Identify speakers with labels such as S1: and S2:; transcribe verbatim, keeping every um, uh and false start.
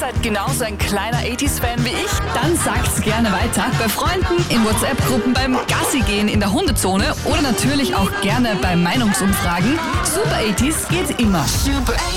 S1: seid genauso ein kleiner achtziger-Fan wie ich?
S2: Dann sagt's gerne weiter. Bei Freunden, in WhatsApp-Gruppen, beim Gassi-Gehen in der Hundezone oder natürlich auch gerne bei Meinungsumfragen. Super achtziger geht immer.
S1: Super